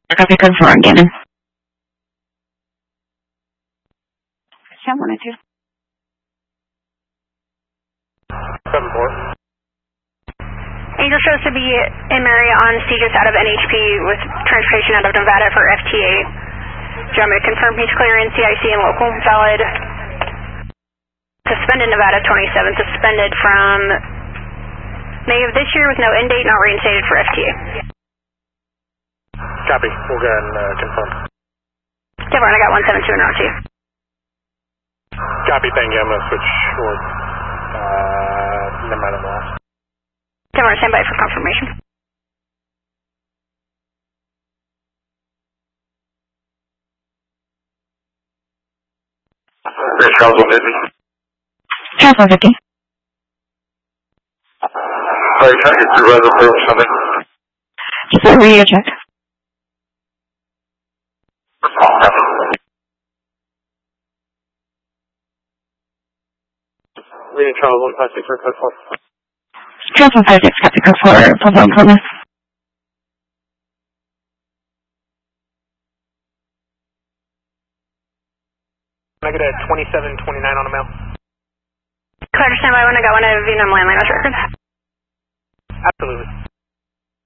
Copy, confirm, Gannon. Yeah, 1 and 2. 7-4. Angel shows to be in Mary on stages out of NHP with transportation out of Nevada for FTA. Do you want me to confirm he's clear in CIC and local? Valid. Suspended Nevada 27, suspended from May of this year with no end date, not reinstated for FTA. Copy. We'll go ahead and confirm. Devon, I got 172 en route to you. Copy, thank you. I'm going to switch towards Nevada last. Devon, stand by for confirmation. Charles 150. Charles 150. Sorry, can I get through reservoir or something? Just a radio check. Reading Charles 156 for code 4. Charles 156, copy, code 4, full blown promise. Can I get a 2729 on a mail? Clear to stand by when I got one of Vietnam landline records. Absolutely.